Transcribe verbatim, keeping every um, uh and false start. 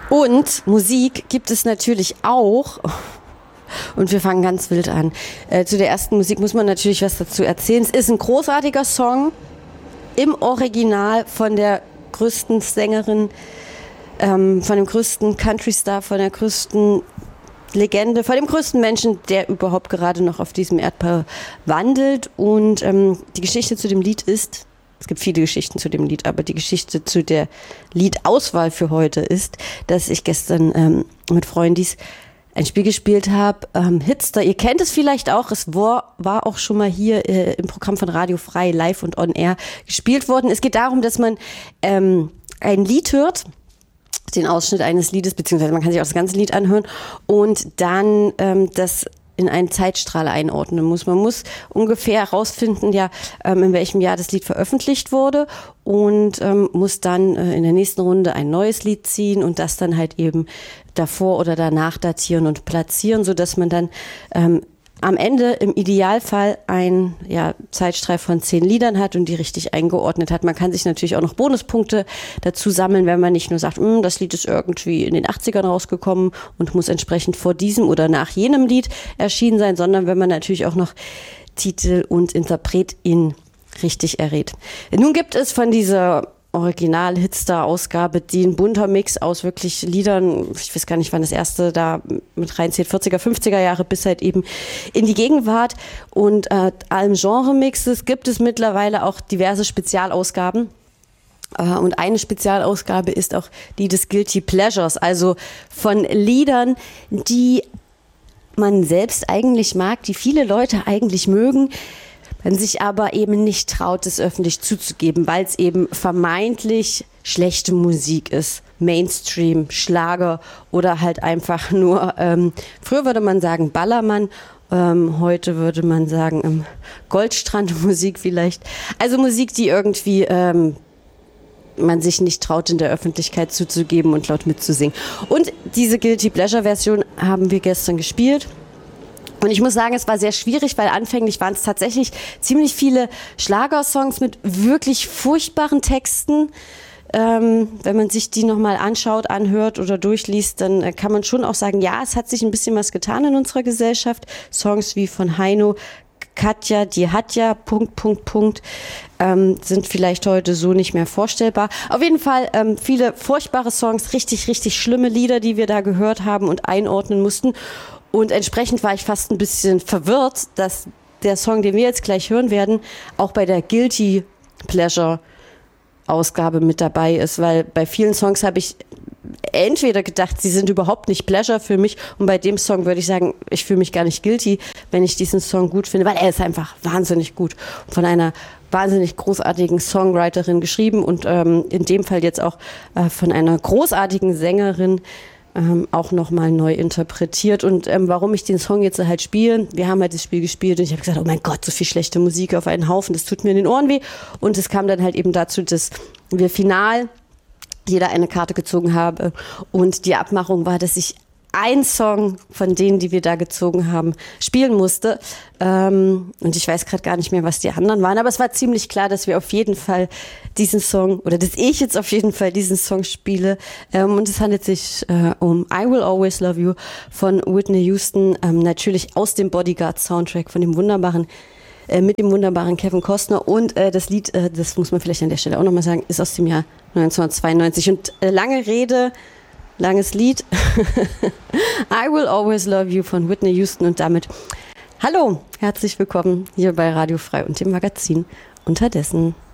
Und Musik gibt es natürlich auch. Und wir fangen ganz wild an. Äh, zu der ersten Musik muss man natürlich was dazu erzählen. Es ist ein großartiger Song im Original von der größten Sängerin, ähm, von dem größten Country-Star, von der größten Legende, von dem größten Menschen, der überhaupt gerade noch auf diesem Erdball wandelt. Und ähm, die Geschichte zu dem Lied ist, es gibt viele Geschichten zu dem Lied, aber die Geschichte zu der Liedauswahl für heute ist, dass ich gestern ähm, mit Freundis ein Spiel gespielt habe, ähm, Hitster. Ihr kennt es vielleicht auch, es war, war auch schon mal hier äh, im Programm von Radio Frei live und on air gespielt worden. Es geht darum, dass man ähm, ein Lied hört, den Ausschnitt eines Liedes, beziehungsweise man kann sich auch das ganze Lied anhören und dann ähm, das in einen Zeitstrahl einordnen muss. Man muss ungefähr herausfinden, ja, ähm, in welchem Jahr das Lied veröffentlicht wurde und ähm, muss dann äh, in der nächsten Runde ein neues Lied ziehen und das dann halt eben davor oder danach datieren und platzieren, sodass man dann ähm, am Ende im Idealfall ein ja, Zeitstrahl von zehn Liedern hat und die richtig eingeordnet hat. Man kann sich natürlich auch noch Bonuspunkte dazu sammeln, wenn man nicht nur sagt, das Lied ist irgendwie in den achtzigern rausgekommen und muss entsprechend vor diesem oder nach jenem Lied erschienen sein, sondern wenn man natürlich auch noch Titel und Interpretin richtig errät. Nun gibt es von dieser Original-Hitstar-Ausgabe, die ein bunter Mix aus wirklich Liedern, ich weiß gar nicht, wann das erste da mit reinzählt, vierziger, fünfziger Jahre bis halt eben in die Gegenwart und äh, allem Genre-Mixes gibt es mittlerweile auch diverse Spezialausgaben. Uh, und eine Spezialausgabe ist auch die des Guilty Pleasures, also von Liedern, die man selbst eigentlich mag, die viele Leute eigentlich mögen, man sich aber eben nicht traut, es öffentlich zuzugeben, weil es eben vermeintlich schlechte Musik ist. Mainstream, Schlager oder halt einfach nur, ähm, früher würde man sagen Ballermann, ähm, heute würde man sagen ähm, Goldstrandmusik vielleicht. Also Musik, die irgendwie ähm, man sich nicht traut, in der Öffentlichkeit zuzugeben und laut mitzusingen. Und diese Guilty Pleasure Version haben wir gestern gespielt. Und ich muss sagen, es war sehr schwierig, weil anfänglich waren es tatsächlich ziemlich viele Schlagersongs mit wirklich furchtbaren Texten. Ähm, wenn man sich die nochmal anschaut, anhört oder durchliest, dann äh, kann man schon auch sagen, ja, es hat sich ein bisschen was getan in unserer Gesellschaft. Songs wie von Heino, Katja, die hat ja, Punkt, Punkt, Punkt, ähm, sind vielleicht heute so nicht mehr vorstellbar. Auf jeden Fall ähm, viele furchtbare Songs, richtig, richtig schlimme Lieder, die wir da gehört haben und einordnen mussten. Und entsprechend war ich fast ein bisschen verwirrt, dass der Song, den wir jetzt gleich hören werden, auch bei der Guilty Pleasure Ausgabe mit dabei ist, weil bei vielen Songs habe ich entweder gedacht, sie sind überhaupt nicht Pleasure für mich und bei dem Song würde ich sagen, ich fühle mich gar nicht guilty, wenn ich diesen Song gut finde, weil er ist einfach wahnsinnig gut von einer wahnsinnig großartigen Songwriterin geschrieben und ähm, in dem Fall jetzt auch äh, von einer großartigen Sängerin Ähm, auch nochmal neu interpretiert. Und ähm, warum ich den Song jetzt halt spiele, wir haben halt das Spiel gespielt und ich habe gesagt, oh mein Gott, so viel schlechte Musik auf einen Haufen, das tut mir in den Ohren weh. Und es kam dann halt eben dazu, dass wir final jeder eine Karte gezogen haben und die Abmachung war, dass ich ein Song von denen, die wir da gezogen haben, spielen musste. Ähm, und ich weiß gerade gar nicht mehr, was die anderen waren, aber es war ziemlich klar, dass wir auf jeden Fall diesen Song, oder dass ich jetzt auf jeden Fall diesen Song spiele. Ähm, und es handelt sich äh, um I Will Always Love You von Whitney Houston, ähm, natürlich aus dem Bodyguard-Soundtrack von dem wunderbaren, äh, mit dem wunderbaren Kevin Costner. Und äh, das Lied, äh, das muss man vielleicht an der Stelle auch nochmal sagen, ist aus dem Jahr neunzehnhundertzweiundneunzig. Und äh, lange Rede, langes Lied. I Will Always Love You von Whitney Houston und damit hallo, herzlich willkommen hier bei Radio Frei und dem Magazin Unterdessen.